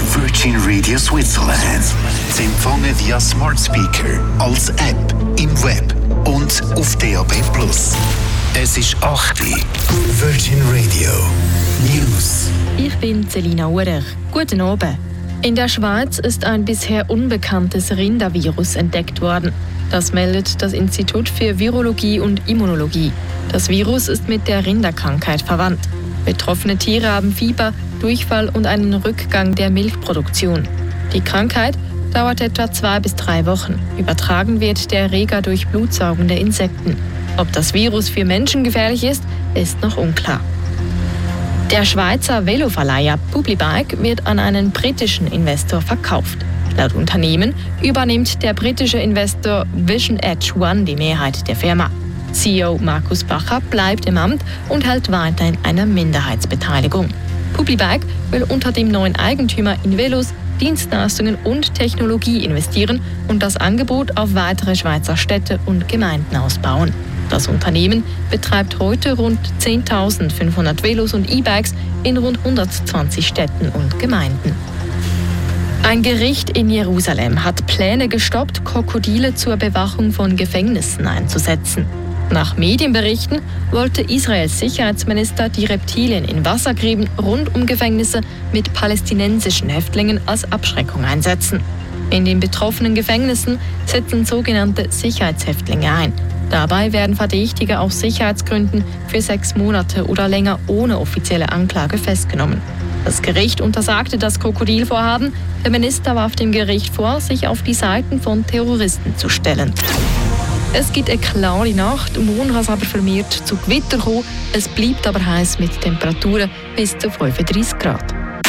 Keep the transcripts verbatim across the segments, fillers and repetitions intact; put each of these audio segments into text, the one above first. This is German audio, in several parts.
ist Virgin Radio Switzerland. Sie empfangen via Smart Speaker, als App, im Web und auf D A B plus. Es ist acht Uhr. Virgin Radio News. Ich bin Selina Urer. Guten Abend. In der Schweiz ist ein bisher unbekanntes Rindervirus entdeckt worden. Das meldet das Institut für Virologie und Immunologie. Das Virus ist mit der Rinderkrankheit verwandt. Betroffene Tiere haben Fieber, Durchfall und einen Rückgang der Milchproduktion. Die Krankheit dauert etwa zwei bis drei Wochen. Übertragen wird der Erreger durch blutsaugende Insekten. Ob das Virus für Menschen gefährlich ist, ist noch unklar. Der Schweizer Veloverleiher Publibike wird an einen britischen Investor verkauft. Laut Unternehmen übernimmt der britische Investor Vision Edge One die Mehrheit der Firma. C E O Markus Bacher bleibt im Amt und hält weiterhin eine Minderheitsbeteiligung. Publibike will unter dem neuen Eigentümer in Velos, Dienstleistungen und Technologie investieren und das Angebot auf weitere Schweizer Städte und Gemeinden ausbauen. Das Unternehmen betreibt heute rund zehntausendfünfhundert Velos und E-Bikes in rund hundertzwanzig Städten und Gemeinden. Ein Gericht in Jerusalem hat Pläne gestoppt, Krokodile zur Bewachung von Gefängnissen einzusetzen. Nach Medienberichten wollte Israels Sicherheitsminister die Reptilien in Wassergräben rund um Gefängnisse mit palästinensischen Häftlingen als Abschreckung einsetzen. In den betroffenen Gefängnissen setzen sogenannte Sicherheitshäftlinge ein. Dabei werden Verdächtige aus Sicherheitsgründen für sechs Monate oder länger ohne offizielle Anklage festgenommen. Das Gericht untersagte das Krokodilvorhaben. Der Minister warf dem Gericht vor, sich auf die Seiten von Terroristen zu stellen. Es gibt eine klare Nacht, morgen kann es aber vermehrt zu Gewitter kommen. Es bleibt aber heiß mit Temperaturen bis zu fünfunddreißig Grad.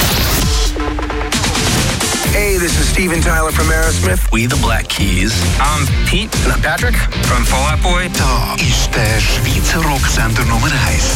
Hey, this is Steven Tyler from Aerosmith. We the Black Keys. I'm Pete. And I'm Patrick from Fall Out Boy. Da ist der Schweizer Rocksender Nummer eins.